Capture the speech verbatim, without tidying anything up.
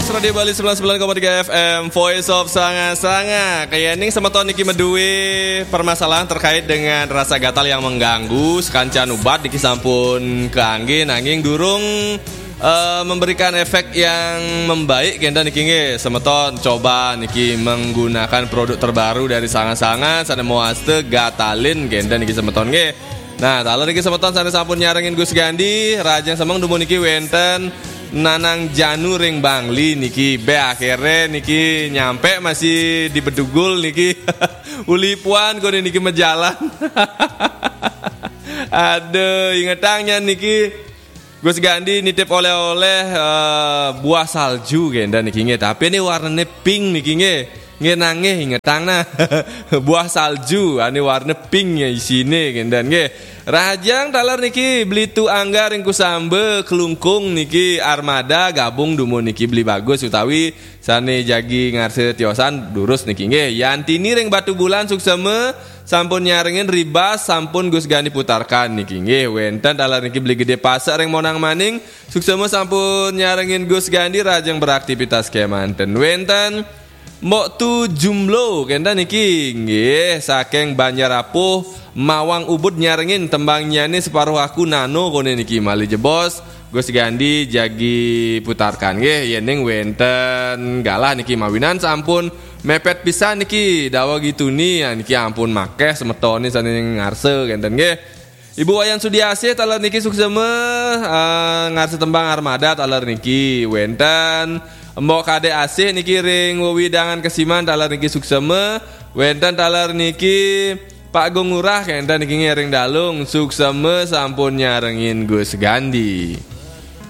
Box Radio Bali sembilan puluh sembilan koma tiga F M Voice of Sanga-Sanga. Kayak ini sama tahun niki medue permasalahan terkait dengan rasa gatal yang mengganggu sekancan ubat niki sampun keangge nanging durung uh, memberikan efek yang membaik kenda niki nge semeton coba niki menggunakan produk terbaru dari Sanga-Sanga sana moaste gatalin kenda niki semeton nge. Nah, taler niki semeton sana sampun nyarengin Gus Gandhi rajang semang dumo niki wenten Nanang Janu ring Bangli niki be akhirnya niki nyampe masih di Bedugul niki ulipuan kode niki menjalan. Aduh ingetangnya niki Gus Gandhi nitip oleh-oleh uh, buah salju genda niki nge tapi ini warnanya pink niki nge nge nange ingetang nah buah salju ini warna pink ya isine genda nge Rajang talar niki beli tu anggar ring kusambe kelungkung niki armada gabung dumo niki beli bagus utawi sane jagi ngarse tiosan durus niki nge yantini ring batu bulan sukseme sampun nyarengin ribas sampun Gus Gandhi putarkan niki nge wenten talar niki beli gede pasar ring monang maning sukseme sampun nyarengin Gus Gandhi rajang beraktivitas kemanten wenten Mbok tu jumlo kenda niki nggih saking Banjarapuh Mawang Ubud nyarengin tembangnya nih separuh aku nano kone niki mali jebos Gus Gandhi jagi putarkan nggih yening wenten galah niki mawinan sampun mepet pisan niki dawa gitu nih niki ampun makeh semetoni saning ngarse kenten nggih Ibu Wayan Sudiasih taler niki sukseme uh, ngarse tembang armada taler niki wenten Mbok kade asih niki ring wewidangan kesiman taler niki sukseme wenten taler niki Pak Gongurah kenten niki ngering dalung sukseme sampun nyarengin Gus Gandhi.